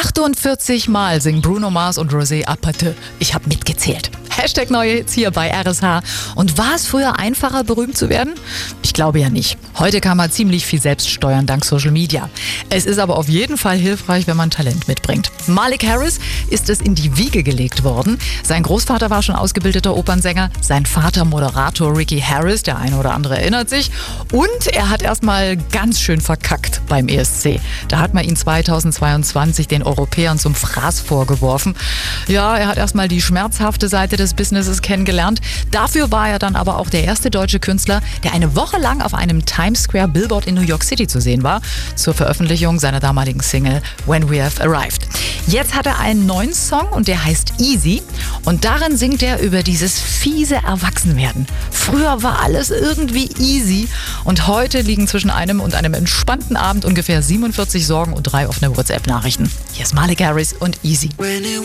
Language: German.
48 Mal singen Bruno Mars und Rosé Apathy. Ich habe mitgezählt. Hashtag neue Hits hier bei RSH. Und war es früher einfacher, berühmt zu werden? Ich glaube ja nicht. Heute kann man ziemlich viel selbst steuern dank Social Media. Es ist aber auf jeden Fall hilfreich, wenn man Talent mitbringt. Malik Harris ist es in die Wiege gelegt worden. Sein Großvater war schon ausgebildeter Opernsänger, sein Vater Moderator Ricky Harris, der eine oder andere erinnert sich. Und er hat erstmal ganz schön verkackt beim ESC. Da hat man ihn 2022 den Europäern zum Fraß vorgeworfen. Ja, er hat erstmal die schmerzhafte Seite des Businesses kennengelernt. Dafür war er dann aber auch der erste deutsche Künstler, der eine Woche lang auf einem Times Square Billboard in New York City zu sehen war, zur Veröffentlichung seiner damaligen Single When We Have Arrived. Jetzt hat er einen neuen Song und der heißt Easy und darin singt er über dieses fiese Erwachsenwerden. Früher war alles irgendwie easy und heute liegen zwischen einem und einem entspannten Abend ungefähr 47 Sorgen und 3 offene WhatsApp-Nachrichten. Hier ist Malik Harris und Easy.